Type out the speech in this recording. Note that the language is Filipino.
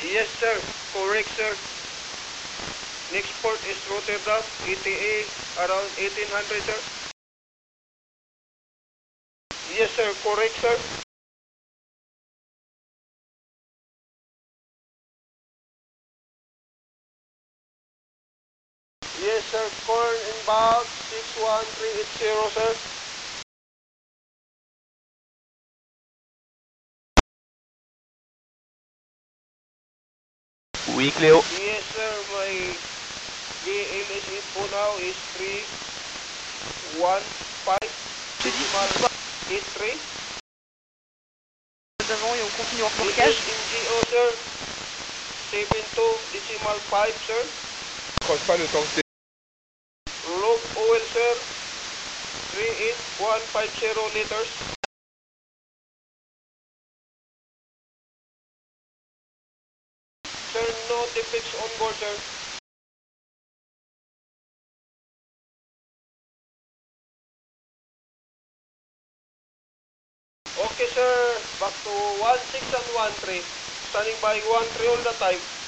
Yes, sir. Correct, sir. Next port is Rotterdam, ETA around 1800, sir. Yes, sir. Correct, sir. Yes, sir. Corn inbound 61380, sir. Weekly. Yes, sir. My GLS info now is 315 decimal 83. Devant et on continue en This remorquage. is MGO, sir. 72 decimal 5, sir. Croche pas le temps que Log oil, sir. 38150 liters. Sir, no defects on board, sir. Okay, sir. Back to 16 and 13. Standing by 13 all the time.